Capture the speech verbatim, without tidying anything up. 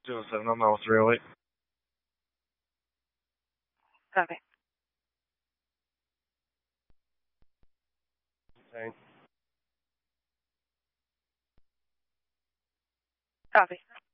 two oh seven, I'm out three oh eight. Copy. Same. Copy.